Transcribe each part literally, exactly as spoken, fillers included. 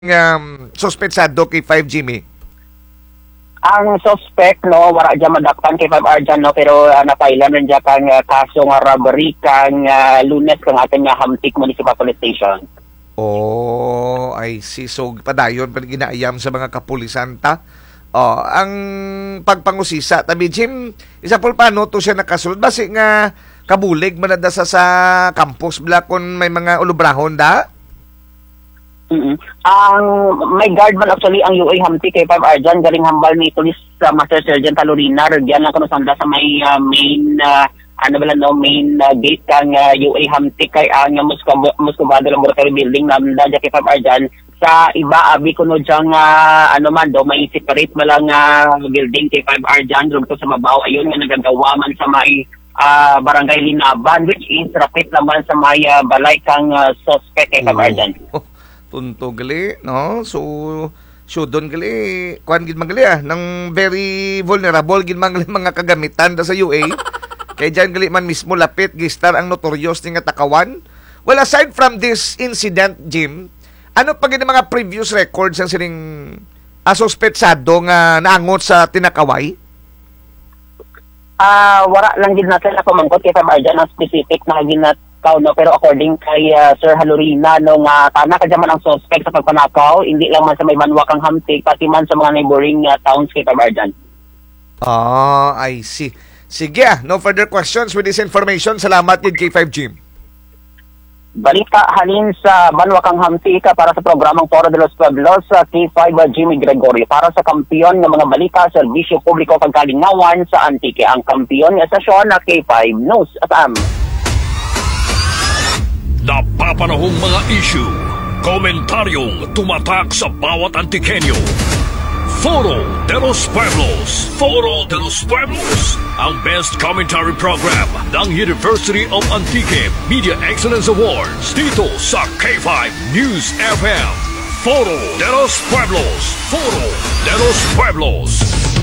um, suspetsado kay five Jimmy? Ang suspect no wala dyan madakpan kay five R dyan no pero uh, napailan rin dyan kang uh, kaso nga robbery kang uh, Lunes kang atin nga Hamtik Municipal Police Station. Oh, I see. So padayon pa ginaayam sa mga kapulisan ta. Oh, ang pagpangusisa tabi Jim, isa pul paano to siya nakasulod basi nga kabulig manada sa sa campus bla kon may mga ulubrahon da. Mm-hmm. Ang may guard man actually ang U A Hamtik kay five R dyan galing hambal ni Police uh, Master Sergeant Talorina diyan lang kuno sanda sa may uh, main uh, ano ba lang no main uh, gate kang uh, U A Hamtik kay ang uh, Muscovado Laboratory Building namda kay five R dyan sa iba abi kuno dyan uh, ano man do may separate malang uh, building kay five R dyan dito sa mabaw ayun nga nagagawa man sa may uh, barangay Linaban which is rapid naman sa may uh, balay kang uh, suspect kay five R dyan. Oh. Tunto gali, no? So, so doon gali, kuhan gid magali ah, ng very vulnerable gid mga mga kagamitan da sa U A. Kay dyan gali man mismo lapit, gistar ang notorious ni nga takawan. Well, aside from this incident, Jim, ano pa gid mga previous records ang sining asuspetsado nga naangot sa tinakaway? Ah, uh, wala lang gid natin ako mangkot kay five R dyan ang specific na ginat no pero according kay uh, Sir Halorina no nga tana ka man ang suspect sa pagpanakaw hindi lang man sa may Manwak ang Hamtik pati man sa mga neighboring uh, towns kay Tabarjan. Ah, I see. Sige, ah, no further questions with this information. Salamat din kay five Jim. Balita halin sa Manwak ang Hamtik para sa programang Foro de los Pueblos sa K five uh, Jimmy Gregorio para sa kampiyon ng mga balita sa serbisyo publiko kagalingawan sa Antique. Ang kampiyon nga estasyon na K five News at am napapanahong mga issue, komentaryong tumatak sa bawat Antikenyo. Foro de los Pueblos, Foro de los Pueblos, ang best commentary program ng University of Antique Media Excellence Awards dito sa K five News F M. Foro de los Pueblos, Foro de los Pueblos.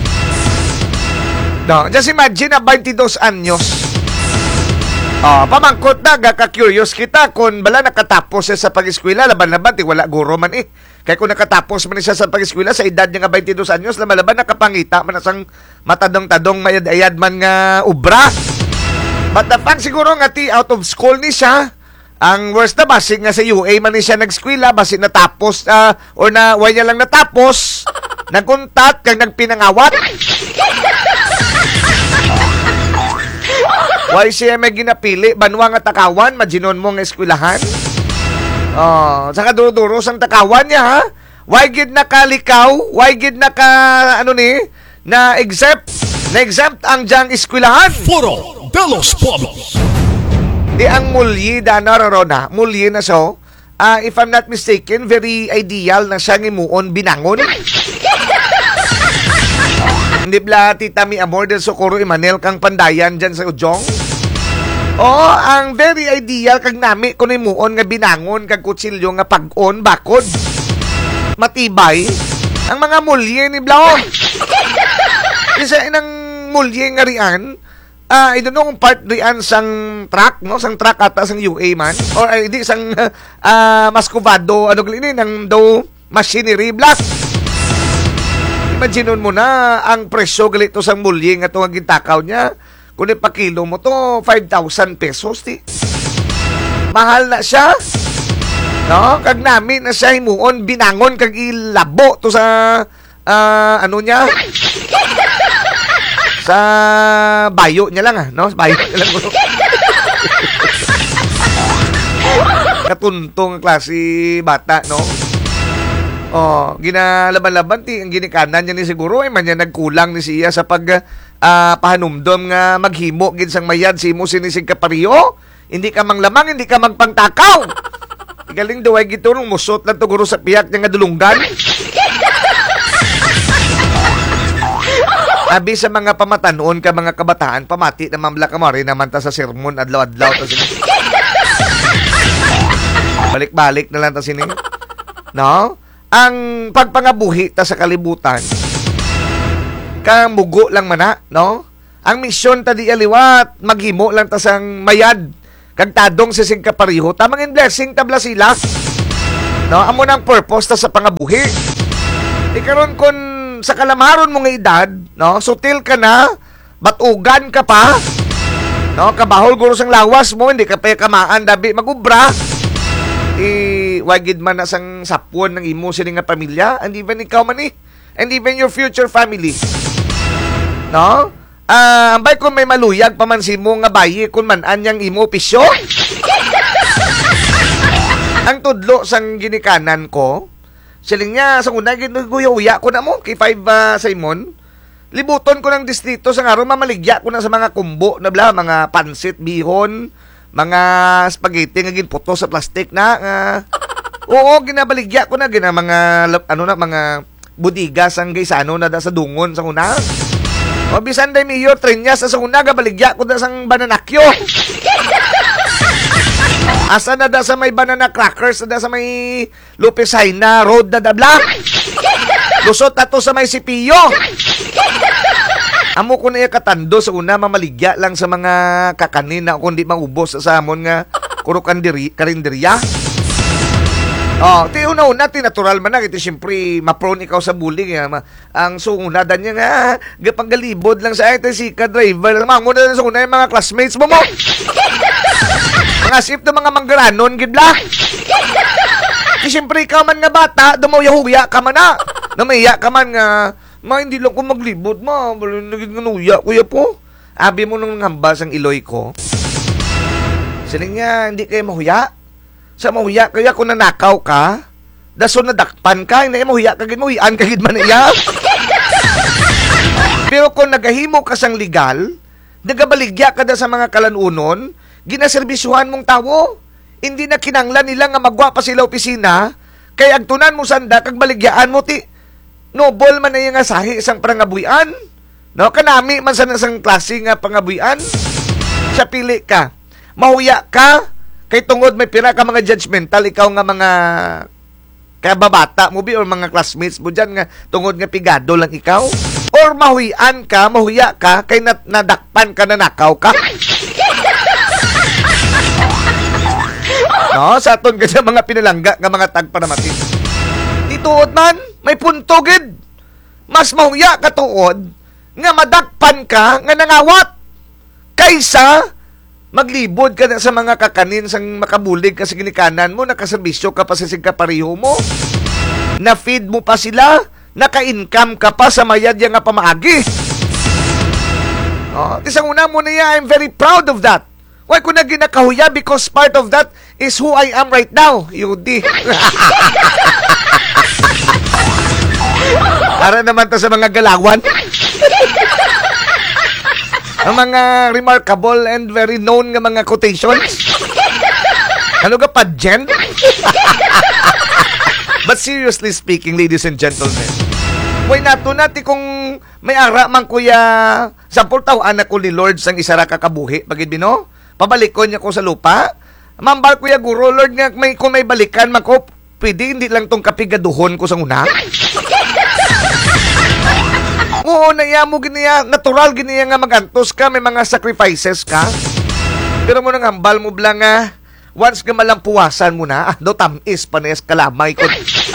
No, just imagine na twenty-dos anyos. Ah, uh, pamangkot na, gaka-curious kita kung bala nakatapos siya sa pag-eskwela, laban-laban, ti wala guro man eh. Kaya kung nakatapos man siya sa pag-eskwela, sa edad niya nga twenty-dos anyos, laban-laban nakapangita man asang matadong-tadong mayad-ayad man nga ubra. But the fact siguro nga ti out of school ni siya, ang worst na basi nga sa U A man ni siya nag-eskwela, basi natapos, uh, or na, why niya lang natapos, nagkuntat, kang nagpinangawat. Why siya may ginapili? Banwa nga takawan, majinon mo nga eskwelahan? Oh, saka duro-duro sang takawan niya, ha? Why gid nakalikaw? Why gid naka, ano ni? Na exempt? Na exempt ang diyang eskwelahan? Foro de los Pueblos. Di ang mulyi, dana rarona, mulyi na so, uh, if I'm not mistaken, very ideal na siya ngimuon binangon. Hindi bla tita mi amor del Socorro Imanel kang pandayan dyan sa Ujong? Oo, ang very ideal kag nami kung imuon nga binangon kag kutsilyo nga pag-on bakod. Matibay. Ang mga mulye ni Blao. Isa inang mulye nga rian, ah, uh, I don't know kung part rian sang truck, no? Sang truck ata sang U A man. Or ay, di sang uh, Mascovado, ano kalini, ng do machinery block. Imagine mo na ang presyo galito sang mulye nga ito ang gintakaw niya. Kung ipakilo mo to, five thousand pesos, ti. Mahal na siya. No? Kag namin na siya himuon, binangon, kag ilabo to sa, uh, ano niya? Sa bayo niya lang, ah. No? Bayo niya lang. Katuntong klase bata, no? Oh, ginalaban-laban ti ang ginikanan niya ni siguro ay man niya nagkulang ni siya sa pag uh, pahanumdom nga maghimo gid sang mayad si mo sinisig kapariyo. Hindi ka manglamang, hindi ka magpangtakaw. Galing duway gid turong musot lang to guro sa piyak niya nga dulunggan. Abi sa mga pamatanon ka mga kabataan, pamati na mamla ka mari naman ta sa sermon adlaw-adlaw ta sini. Balik-balik na lang ta sini. No? Ang pagpangabuhi ta sa kalibutan kang mugo lang mana, no? Ang misyon ta di aliwat maghimo lang ta sang mayad kag tadong sa sing kapariho tamang in blessing tabla sila No, amo nang purpose ta sa pangabuhi. Ikaron kon sa kalamaron mo nga edad, no, sutil ka na, batugan ka pa, no, kabahol guro sang lawas mo, hindi ka pa kamaan, dabi magubra. Eh, wagid man na sang sapwon ng imo sila nga pamilya, and even ikaw man eh, and even your future family. No? Ah, uh, ambay kung may maluyag pa man si mo nga bayi kung man anyang imo pisyo. Ang tudlo sang ginikanan ko, siling niya sa una ginuguya ko na mo kay five uh, Simon. Libuton ko ng distrito sa araw mamaligya ko na sa mga kumbo na bla, mga pansit, bihon, mga spaghetti nga ginputo sa plastic na uh, oo, ginabaligya ko na gina mga ano na mga budiga sang gaysano na da sa dungon sa una. O bisan day mayor trenyas sa una gabaligya ko da sang bananakyo. Asa na da sa may banana crackers na da sa may Lupisaina Road na dabla. Lusot ato sa may Sipiyo. Amo ko na iya katando sa una mamaligya lang sa mga kakanin na kundi maubos sa amon nga kuro kandiri karinderya. Oh, ti una-una ti natural man na iti syempre ma-prone ikaw sa bullying. Ma, ang sunguna dan niya nga gapanggalibod lang sa ito si ka driver. Mango na sa una yung mga classmates mo mo. Mga sip na mga manggaranon gidla. Ti syempre ikaw man nga bata, dumaw-yahuya ka man na. Namaya ka man nga ma, hindi lang ko maglibot, ma. Naging nganuya, kuya po. Abi mo nung hambas ang iloy ko. Siling nga, hindi kayo mahuya. Sa mahuya, kaya kung nanakaw ka, daso nadakpan ka, hindi kayo mahuya, kagid mahuyan, kagid man iya. Pero kung nagahimo ka sang legal, nagabaligya ka da sa mga kalanunon, ginaserbisyuhan mong tawo. Hindi na kinanglan nila nga magwa pa sila opisina, kaya agtunan mo sanda, kag baligyaan mo ti, nobol man na yung asahi isang pangabuyan. No, kanami man sa isang klase nga pangabuyan. Siya pili ka. Mahuya ka, kay tungod may pira ka mga judgmental, ikaw nga mga kababata mo bi or mga classmates mo dyan nga tungod nga pigado lang ikaw. Or mahuyan ka, mahuya ka, kay nat nadakpan ka, nanakaw ka. No, sa aton kasi mga pinalangga nga mga tagpanamati. Ituod man, may punto gid. Mas mahuya ka tuod nga madakpan ka nga nangawat kaysa maglibod ka na sa mga kakanin sang makabulig ka sa ginikanan mo, nakaserbisyo ka pa sa sigkapareho mo, na-feed mo pa sila, naka-income ka pa sa mayad yang nga pamaagi. Oh, tisang una mo na yan, I'm very proud of that. Why ko na ginakahuya because part of that is who I am right now, Yudi. Para naman to sa mga galawan. Ang mga remarkable and very known nga mga quotations. Ano ka pa, Jen? But seriously speaking, ladies and gentlemen, way nato nati kung may ara man kuya sampol taw anak ko ni Lord sang isara kakabuhi pagid bino pabalikon niya ko sa lupa mambal kuya guro Lord nga may kung may balikan man ko pwede hindi lang tong kapigaduhon ko sa una. Oo, naya mo giniya, natural giniya nga magantos ka, may mga sacrifices ka. Pero mo nang hambal mo blang nga, once ka malampuwasan mo na, ah, do tamis pa na kalamay ko.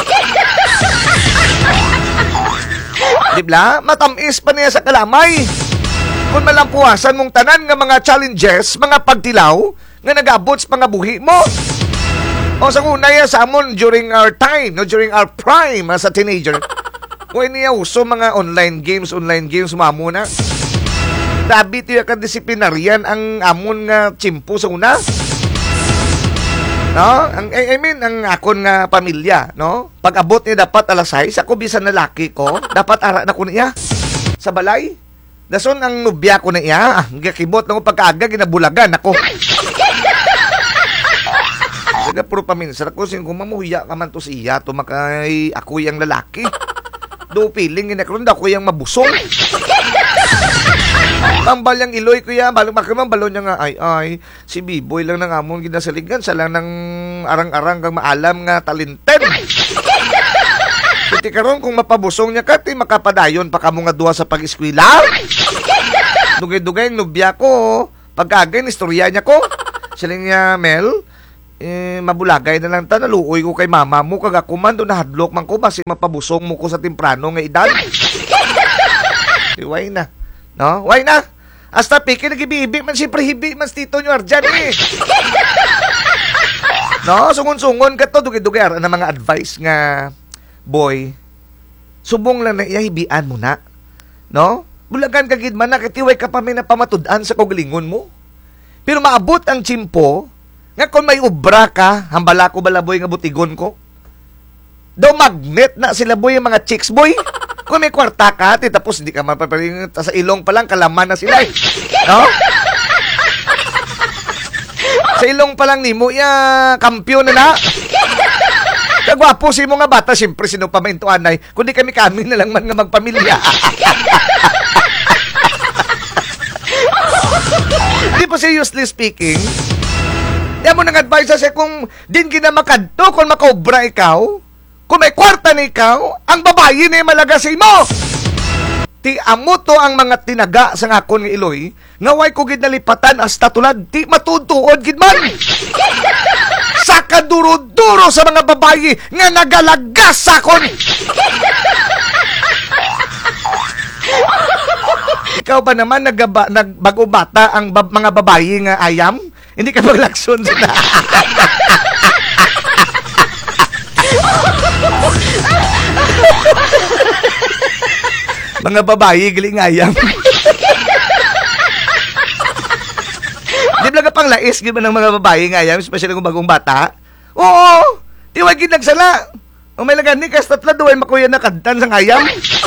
Dibla? Matamis pa niya sa kalamay. Kung malampuwasan mong tanan nga mga challenges, mga pagtilaw, nga nag-abot sa mga buhi mo. O sa una ya sa amon during our time, no, during our prime as a teenager, kung niya uso mga online games, online games, mamo na. Dabi tiya ka disiplinaryan ang amon nga chimpo sa una. No? Ang, I, I mean, ang akon nga pamilya, no? Pag abot niya dapat alas sais, ako bisan na laki ko, dapat ara na ko niya sa balay. Dason ang nubya ko na iya, ah, gakibot na ko pagkaaga, ginabulagan ako. Sige, puro paminsan ako, sin kung mamuhiya ka man to siya, tumakay ako yung lalaki. Do feeling ginakaroon daw ko yung mabusong. Tambal yung iloy ko yan. Balong makamang balon niya nga, ay, ay, si Biboy lang nang amon ginasaligan. Sa lang ng arang-arang kang maalam nga talinten. Kuti karon kung mapabusong niya ka, ti makapadayon pa ka mo nga duwa sa pag-eskwila. Dugay-dugay yung nubya ko. Pagkagay, istorya niya ko. Siling niya, Mel, eh, mabulagay na lang ta, naluoy ko kay mama mo, kag ako man, doon nahadlok man ko, basi mapabusong mo ko sa temprano nga edad. Di, why na? No? Why na? Hasta piki, nagibibi man, siyempre hibi man tito nyo arjan eh. No? Sungon-sungon ka to, dugi-dugi, na mga advice nga, boy, subong lang na iyahibian mo na. No? Bulagan ka gid man na, katiway ka pa may napamatud-an sa kagalingon mo. Pero maabot ang tsimpo, nga kung may ubra ka, hambala ko balaboy nga butigon ko. Daw magnet na sila boy yung mga chicks boy. Kung may kwarta ka, ti, tapos hindi ka mapapaling, sa ilong pa lang, kalaman na sila eh. No? Sa ilong pa lang ni mo, ya, kampyon na na. Kagwapo si mo nga bata, siyempre sino pa maintuanay, kundi kami kami na lang man nga magpamilya. Di po seriously speaking, yan mo nang advice sa kung din ginamakadto, kung makaobra ikaw, kung may kwarta na ikaw, ang babae na malagasin mo. Ti amo to ang mga tinaga sa ngakon nga Iloy, ngaway ko gid nalipatan hasta tulad, ti matutuod gid man. Sa kaduro-duro sa mga babae nga nagalagas sakon. Ikaw ba naman nagaba, nagbago bata ang bab, mga babae nga ayam? Hindi ka maglakson sila. Mga babae, galing ayam. Di ba nga pang lais, di ba ng mga babae nga ayam, especially kung bagong bata? Oo, tiwagin nagsala. O may lagan ni kastatla, duway makuya na kantan sa ayam.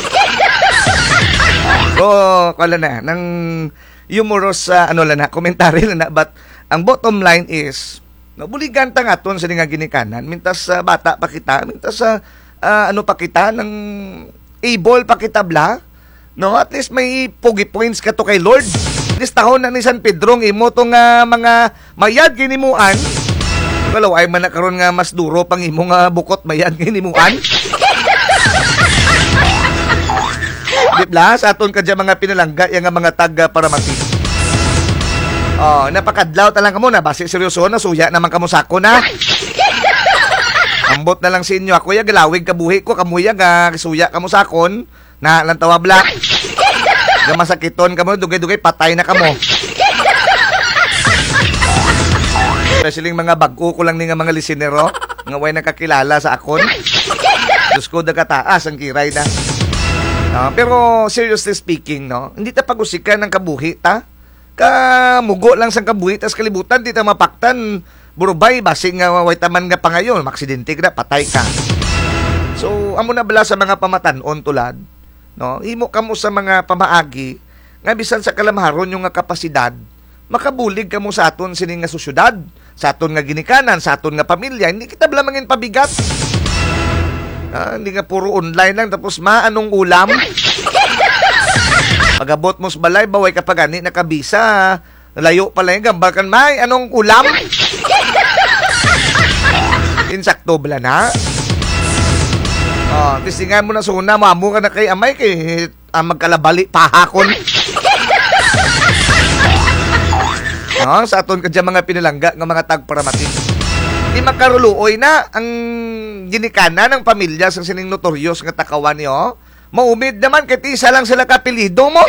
Oo, kala na, ng humorous, uh, ano lang na, komentary lang na, but ang bottom line is, nabuligan ta nga ton sa nga ginikanan, mintas sa uh, bata pa kita, mintas sa uh, uh, ano pa kita, ng able pa kita bla, no? At least may pogi points ka to kay Lord. At least tahon na ni San Pedro, imo to nga mga mayad ginimuan, kalaw ay man nakaroon nga mas duro pang imo nga bukot mayad ginimuan. Di bla, sa aton ka dyan mga pinalangga, yung mga taga para mati. Oh, napakadlaw talang kamo na, basi seryoso na, suya naman kamo sako na. Ambot na lang sa inyo, ako ya, galawig kabuhi ko, kamuya ga, suya kamo sakon, na lang tawabla. Ga masakiton kamo, dugay-dugay, patay na kamo. Especially mga bago ko lang ni nga mga listenero, nga way nakakilala sa akon. Diyos ko, dagataas ang kiray na. Uh, pero seriously speaking, no, hindi ta pag-usikan ng kabuhi ta. Kamugo lang sa kabuhi tas kalibutan, di ta mapaktan. Burubay, basing nga way taman nga pa ngayon, maksidente ka na, patay ka. So, amo na bala sa mga pamatanon tulad, no, himo kamo sa mga pamaagi, nga bisan sa kalamharon yung nga kapasidad, makabulig kamo sa aton sining nga sosyudad, sa aton nga ginikanan, sa aton nga pamilya, hindi kita bala mangin pabigat. Ah, hindi nga puro online lang tapos ma anong ulam? Pagabot mo sa balay baway kapag ani nakabisa, layo pala yung gambal kan may anong ulam? Insakto bala na. Oh, tistingan mo na suna, mamu ka na kay amay kay ah, magkalabali pahakon. No, sa aton kadya mga pinalangga nga mga tagparamatin. Di makaruluoy na ang ginikanan ng pamilya sa sining notorious nga takawan niyo. Maumid naman kay tisa lang sila kapilido mo.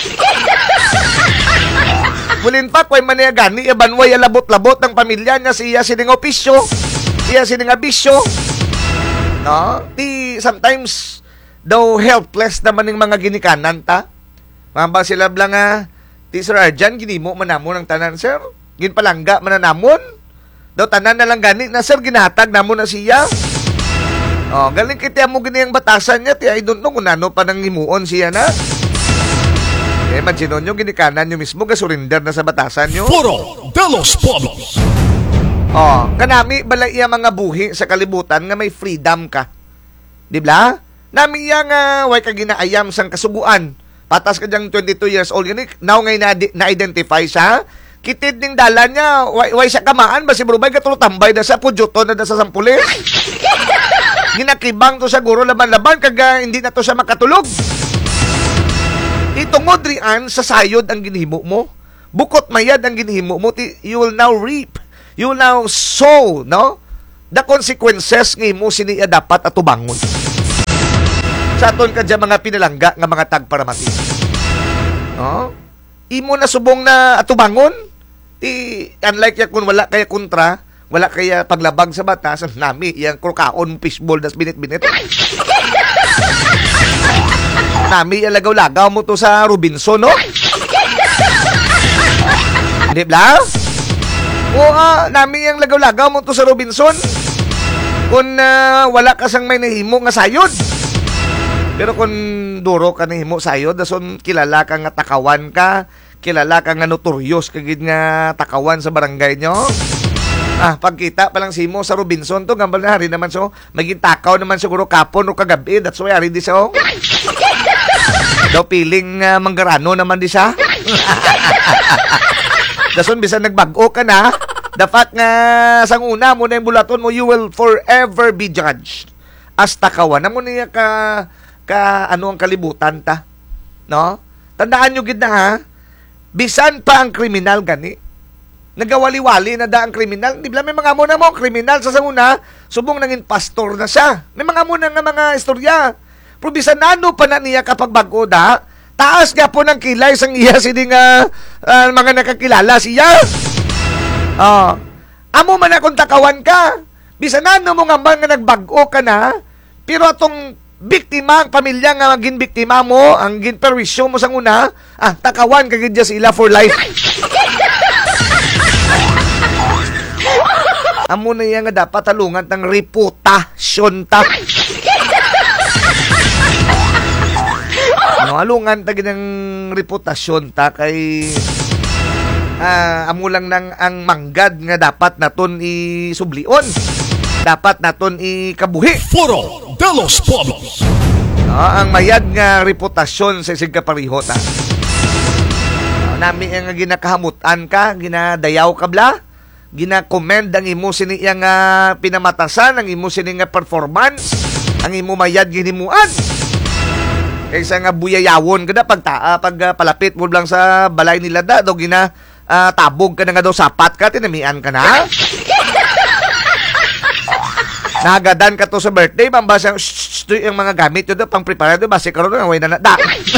Mulin pa koy maniyagani ibanway labot-labot ng pamilya niya siya sining opisyo. Siya sining abisyo. No? Di sometimes daw helpless naman ng mga ginikanan ta. Mamba sila blang nga ti Sir Arjan ginimo manamo ng tanan sir. Ginpalangga mananamon. Daw tanan na lang gani na sir ginatag namo na siya. Oh, galing kiti mo gini ang batasan niya, ti I don't know kung ano pa nang himuon siya na. Eh, imagine nyo, ginikanan nyo mismo, gasurinder na sa batasan nyo. Foro de los Pueblos. Oh, kanami balay iya mga buhi sa kalibutan nga may freedom ka. Di ba? Nami iya nga way ka ginaayam sang kasuguan. Patas ka diyang twenty-two years old. Yan, now ngay na-identify siya. Kitid ning dalan niya, way, way siya kamaan, basi brubay ka tambay na sa pudyuto na na sa sampulis. Ginakibang to sa guro laban-laban, kaga hindi na to siya makatulog. Itungod rian sa sayod ang ginhimo mo. Bukot mayad ang ginhimo mo, you will now reap you now sow, no? The consequences ng imo siniya dapat atubangon. Sa aton ka dyan mga pinalangga nga mga tagparamati. No? Imo na subong na atubangon. Ti, unlike ya kung wala kaya kontra, wala kaya paglabag sa batas, nami, yung krukaon, fishball, das binit-binit. Nami, yung lagaw-lagaw mo to sa Robinson, no? Hindi ba? O, uh, nami yung lagaw-lagaw mo to sa Robinson. Kung uh, wala ka sang may nahimo nga sayod. Pero kung duro ka nahimo sayod, dason kilala ka nga takawan ka, kilala ka nga notorious kagid nga takawan sa barangay nyo. Ah, pagkita pa lang si mo sa Robinson to, gambal na hari naman so, maging takaw naman siguro kapon o kagabi, that's why hari di so. Daw piling uh, manggarano naman di siya. Dason bisan nagbago ka na, the fact nga sang una mo na yung bulaton mo, you will forever be judged as takawan. Namo niya ka ka ano ang kalibutan ta, no? Tandaan nyo gid na ha, bisan pa ang kriminal gani, nagawali-wali na da ang kriminal, di ba may mga muna mo kriminal sa sanguna, subong nangin pastor na siya, may mga muna nga mga istorya, pero bisan nano pa na niya kapag bago da, taas nga po ng kilay sang iya sini nga uh, mga nakakilala siya. Oh, amo man akong takawan ka, bisan nano mo nga man nga nagbago ka na, pero atong biktima, ang pamilya nga maging biktima mo, ang ginperwisyo mo sa una, ah, takawan kagid sila for life. Amo na yan nga dapat talungan ng reputasyon ta. No, alungan ta ng reputasyon ta kay ah, amo lang nang ang manggad nga dapat naton isublion. Dapat naton ikabuhi. Foro de los Pueblos. No, ang mayad nga reputasyon sa isig kapariho ta. No, nami nga ginakahamutan ka, ginadayaw ka bla, gina-commend ang imo sini nga pinamatasan, ang imo sini nga performance, ang imo mayad ginimuan. Kaysa nga buyayawon kada pag taa, pag uh, palapit mo lang sa balay nila da, daw gina uh, tabog ka na nga daw sapat ka, tinamian ka na. Nagadan ka to sa birthday, mambasa yung mga gamit yun, pang preparado, basi ka rin, away na na, da.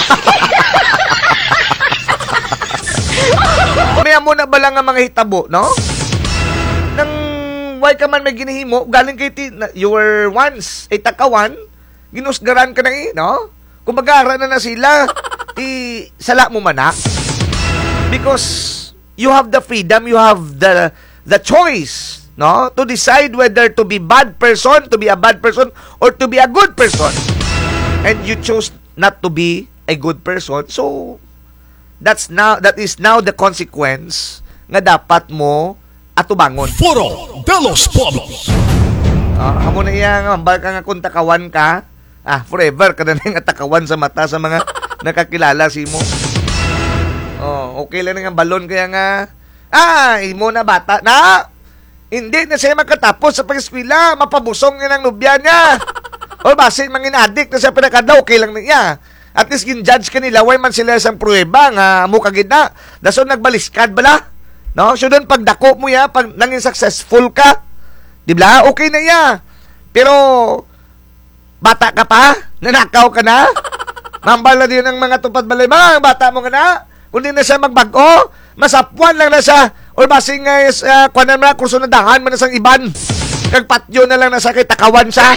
Maya mo na ba lang ang mga hitabo, no? Nang why ka man may ginihimo, galing kay ti, you were once a takawan, ginusgaran ka na eh, no? Kung mag-aara na na sila, i sala mo man na. Because you have the freedom, you have the the choice, no, to decide whether to be bad person, to be a bad person, or to be a good person. And you chose not to be a good person. So that's now that is now the consequence nga dapat mo atubangon. Foro de los Pueblos. Ah, amo na iya nga ambal ka nga kung takawan ka, ah, forever ka na nga takawan sa mata sa mga nakakilala si mo. Oh, okay lang nga balon kaya nga, ah, imo na bata na. Hindi na siya makatapos sa pag-eskwela, mapabusong niya ng nubya niya. O base, mangin adik na siya pinakadaw, okay lang na niya. At least gin-judge ka nila, why man sila isang pruweba nga mo kagid na. Daso nagbaliskad bala. No? So doon pagdako mo ya, pag nangin successful ka, di ba? Okay na ya. Pero, bata ka pa? Nanakaw ka na? Mambala din ng mga tupad balay, mga bata mo ka na? Kung di na siya magbago, masapuan lang na siya. Or basing nga, uh, kung na mga kurso na dahan, manasang iban. Kagpatyo na lang na sa kay takawan siya.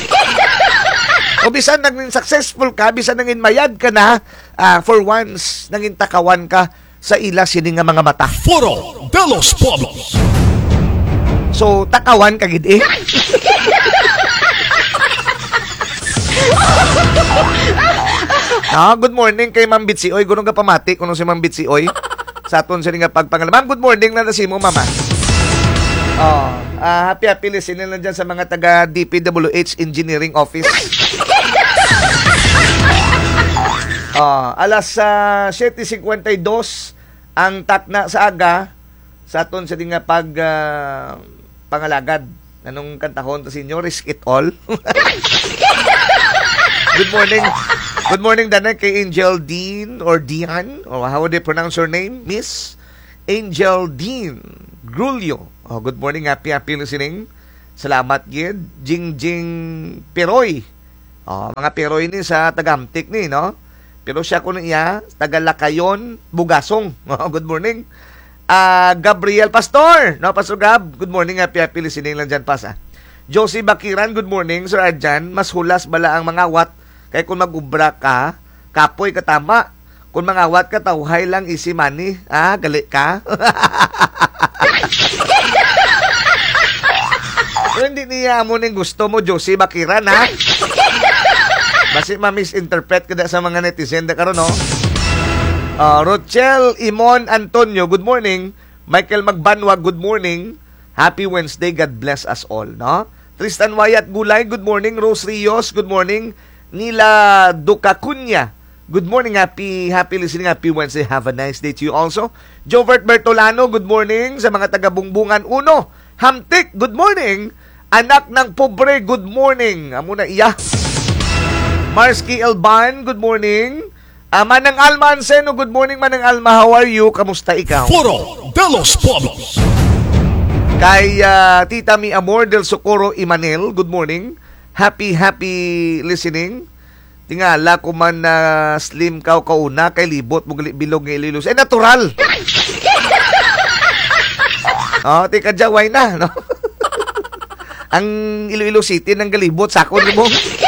O bisan naging successful ka, bisan naging mayad ka na, uh, for once, naging takawan ka sa ila sini nga mga mata. Foro de los Pueblos. So, takawan ka gid eh. Ah, good morning kay Ma'am Bitsioy. Gunong ka pamati kuno si Ma'am Bitsioy. Sa aton sini nga pagpangalan. Ma'am, good morning na si mo, Mama. Oh, uh, happy happy listening lang dyan sa mga taga D P W H Engineering Office. Oh, alas uh, seven fifty-two ang takna sa aga sa aton sa nga pag uh, pangalagad. Anong kantahon to sinyo? Risk it all. Good morning. Good morning, Dana, kay Angel Dean or Dian, or how would they pronounce your name? Miss Angel Dean Grulio Oh, good morning, happy happy listening. Salamat gid. Jing Jing Piroy. Oh, mga Piroy ni sa Tagamtik ni, no? Pero siya kuno iya, taga Lakayon, Bugasong. Oh, good morning. Ah, Gabriel Pastor. No, Pastor Gab, good morning, happy happy listening lang dyan, Pasa. Josie Bakiran, good morning. Sir Arjan, mas hulas bala ang mga wat kay kung mag-ubra ka, kapoy ka tama. Kung mga wat ka, tawhay lang easy money. Ah, gali ka. Pero hindi niya mo ning gusto mo, Josie Bakiran, ha? Basi ma-misinterpret ka na sa mga netizen na karon, no? Uh, Rochelle Imon Antonio, good morning. Michael Magbanwa, good morning. Happy Wednesday, God bless us all, no? Tristan Wayat Gulay, good morning. Rose Rios, good morning. Nila Ducacunya, good morning. Happy, happy listening. Happy Wednesday. Have a nice day to you also. Jovert Bertolano, good morning. Sa mga taga-Bungbungan Uno, Hamtik, good morning. Anak ng Pobre, good morning. Amo na iya. Marsky Elban, good morning. Uh, Manang Alma Anseno, good morning Manang Alma. How are you? Kamusta ikaw? Foro de los Pueblos. Kay uh, Tita Mi Amor del Socorro Imanel, good morning. Happy, happy listening. Tingala ko man na uh, slim kaw kauna kay libot mo bilog ng Iloilo. Eh, natural. Oh, tika jaway na, no? Ang Iloilo City ng galibot, sakon mo.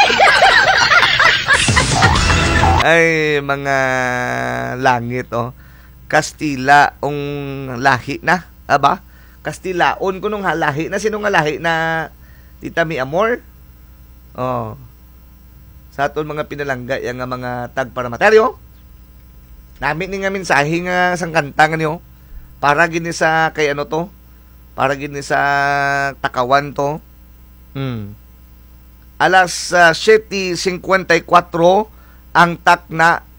Ay, mga langit, oh. Kastila, ong lahi na, aba? Kastilaon ko nung halahi na. Sino nga lahi na Tita Mi Amor? Oh. Sa aton mga pinalangga, yung mga tagparamateryo. Namin ni nga mensahe nga sang kanta nga niyo. Para gini sa, kay ano to? Para gini sa takawan to. Hmm. Alas uh, seven fifty-four ang tak na